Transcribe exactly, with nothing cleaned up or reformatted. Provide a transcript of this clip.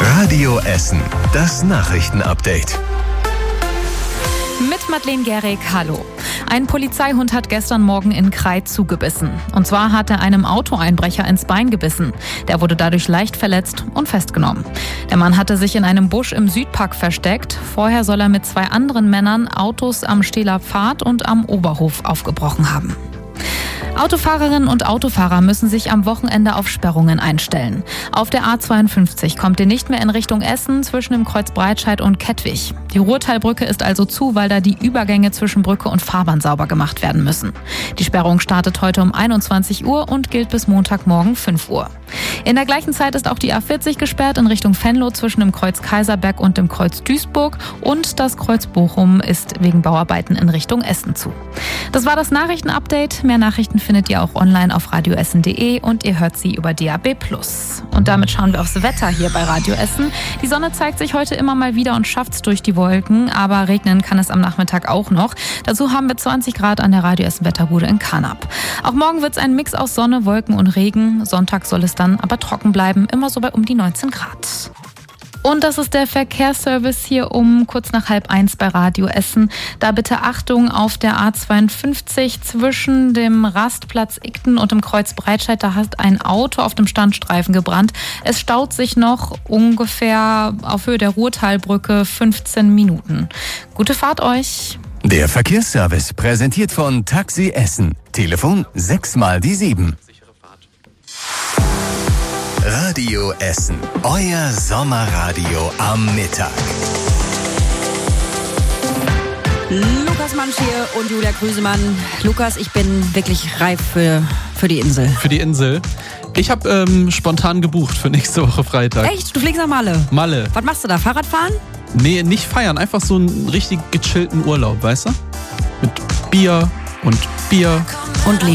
Radio Essen, das Nachrichtenupdate. Mit Madeleine Gehrig, hallo. Ein Polizeihund hat gestern Morgen in Krei zugebissen. Und zwar hat er einem Autoeinbrecher ins Bein gebissen. Der wurde dadurch leicht verletzt und festgenommen. Der Mann hatte sich in einem Busch im Südpark versteckt. Vorher soll er mit zwei anderen Männern Autos am Steeler Pfad und am Oberhof aufgebrochen haben. Autofahrerinnen und Autofahrer müssen sich am Wochenende auf Sperrungen einstellen. Auf der A zweiundfünfzig kommt ihr nicht mehr in Richtung Essen zwischen dem Kreuz Breitscheid und Kettwig. Die Ruhrtalbrücke ist also zu, weil da die Übergänge zwischen Brücke und Fahrbahn sauber gemacht werden müssen. Die Sperrung startet heute um einundzwanzig Uhr und gilt bis Montagmorgen fünf Uhr. In der gleichen Zeit ist auch die A vierzig gesperrt in Richtung Venlo zwischen dem Kreuz Kaiserberg und dem Kreuz Duisburg, und das Kreuz Bochum ist wegen Bauarbeiten in Richtung Essen zu. Das war das Nachrichtenupdate. Mehr Nachrichten findet ihr auch online auf radio essen punkt de und ihr hört sie über D A B plus. Und damit schauen wir aufs Wetter hier bei Radio Essen. Die Sonne zeigt sich heute immer mal wieder und schafft's durch die Wolken, aber regnen kann es am Nachmittag auch noch. Dazu haben wir zwanzig Grad an der Radio Essen Wetterbude in Carnap. Auch morgen wird's ein Mix aus Sonne, Wolken und Regen. Sonntag soll es dann aber trocken bleiben, immer so bei um die neunzehn Grad. Und das ist der Verkehrsservice hier um kurz nach halb eins bei Radio Essen. Da bitte Achtung auf der A zweiundfünfzig zwischen dem Rastplatz Igten und dem Kreuz Breitscheid. Da hat ein Auto auf dem Standstreifen gebrannt. Es staut sich noch ungefähr auf Höhe der Ruhrtalbrücke fünfzehn Minuten. Gute Fahrt euch! Der Verkehrsservice präsentiert von Taxi Essen. Telefon sechs mal die sieben. Radio Essen, euer Sommerradio am Mittag. Lukas Mansch hier und Julia Grüsemann. Lukas, ich bin wirklich reif für, für die Insel. Für die Insel? Ich habe ähm, spontan gebucht für nächste Woche Freitag. Echt? Du fliegst nach Malle? Malle. Was machst du da? Fahrradfahren? Nee, nicht feiern. Einfach so einen richtig gechillten Urlaub, weißt du? Mit Bier und Bier. Und Liebe.